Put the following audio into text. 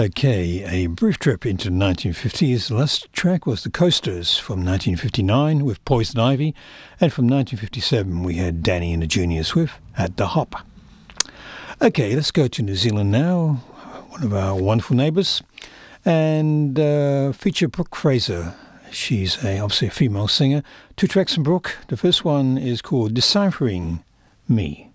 Okay, a brief trip into the 1950s. The last track was The Coasters from 1959 with Poison Ivy, and from 1957 we had Danny and the Juniors with At the Hop. Okay, let's go to New Zealand now, one of our wonderful neighbours, and feature Brooke Fraser. She's obviously a female singer. Two tracks from Brooke. The first one is called Deciphering Me.